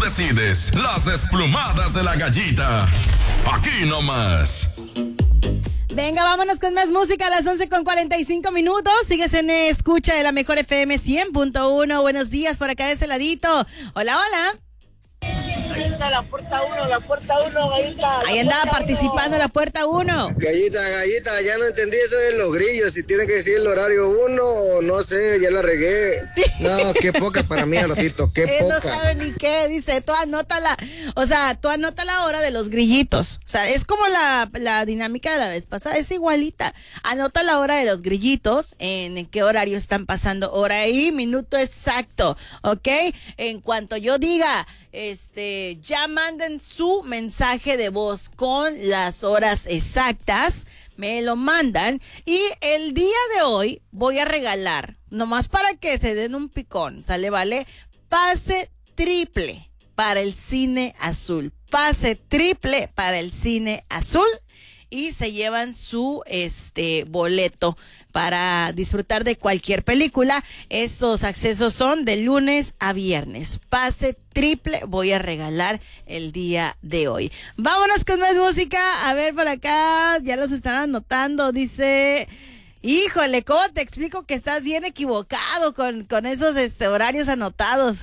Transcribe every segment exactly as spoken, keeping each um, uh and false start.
decides. Las desplumadas de la Gallita. Aquí nomás. Venga, vámonos con más música a las once con cuarenta y cinco minutos. Sigues en escucha de la mejor F M cien punto uno. Buenos días por acá de ese ladito. Hola, hola. Gallita, la puerta uno, la puerta uno, Gallita. Ahí andaba participando la puerta uno. Gallita, Gallita, ya no entendí eso de los grillos. Si tienen que decir el horario uno o no sé, ya la regué. No, qué poca para mí, ratito, qué Él poca. no sabe ni qué, dice, tú anótala. O sea, tú anota la hora de los grillitos. O sea, es como la, la dinámica de la vez pasada, es igualita. Anota la hora de los grillitos, en qué horario están pasando, hora y minuto exacto, ¿ok? En cuanto yo diga, este, ya manden su mensaje de voz con las horas exactas, me lo mandan y el día de hoy voy a regalar, nomás para que se den un picón, ¿sale? ¿Vale? Pase triple para el Cine Azul, pase triple para el Cine Azul y se llevan su este boleto para disfrutar de cualquier película. Estos accesos son de lunes a viernes. Pase triple voy a regalar el día de hoy. Vámonos con más música. A ver por acá, ya los están anotando. Dice, híjole, ¿cómo te explico que estás bien equivocado con, con esos este, horarios anotados?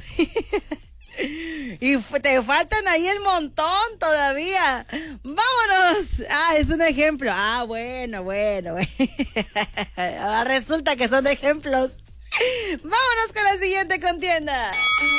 Y te faltan ahí el montón todavía. Vámonos. Ah, es un ejemplo. Ah, bueno, bueno, bueno. Ahora resulta que son ejemplos. Vámonos con la siguiente contienda.